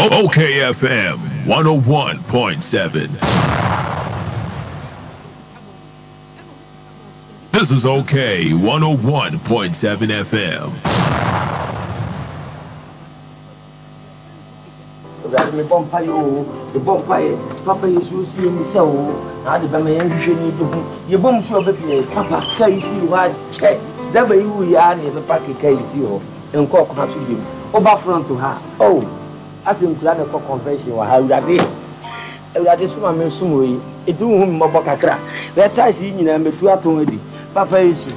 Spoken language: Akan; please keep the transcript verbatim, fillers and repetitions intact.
O K F M one oh one point seven. This is O K one oh one point seven F M. Me bompa yo, the bompa Papa is you see me so. I the Bamayan usually do. You bomb so baby, Papa, can you see what check? That way you are near the packet case you and cock has to do. Over front to her. Oh, I think glad of convention or how that is. That is what I'm assuming. It do him Mobocacra. That ties in and between Papa is